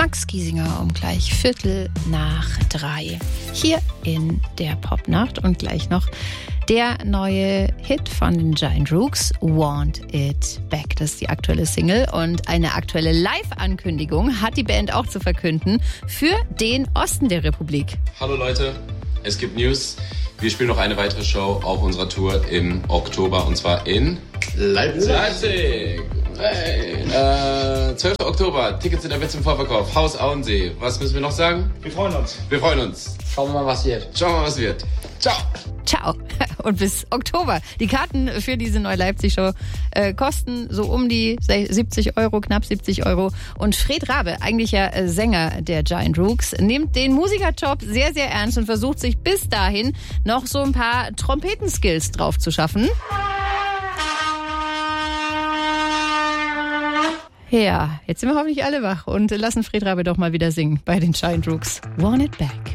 Max Giesinger um gleich 2:15 hier in der Popnacht und gleich noch der neue Hit von den Giant Rooks, Want It Back. Das ist die aktuelle Single und eine aktuelle Live-Ankündigung hat die Band auch zu verkünden für den Osten der Republik. Hallo Leute, es gibt News. Wir spielen noch eine weitere Show auf unserer Tour im Oktober und zwar in Leipzig. Hey. 12. Oktober, Tickets sind jetzt im Vorverkauf. Haus Auensee. Was müssen wir noch sagen? Wir freuen uns. Wir freuen uns. Schauen wir mal, was wird. Ciao. Ciao. Und bis Oktober. Die Karten für diese neue Leipzig-Show kosten so um die 70 Euro, knapp 70 Euro. Und Fred Rabe, eigentlich ja Sänger der Giant Rooks, nimmt den Musikerjob sehr, sehr ernst und versucht sich bis dahin noch so ein paar Trompetenskills drauf zu schaffen. Ja, jetzt sind wir hoffentlich alle wach und lassen Fred Rabe doch mal wieder singen bei den Giant Rooks. Want It Back.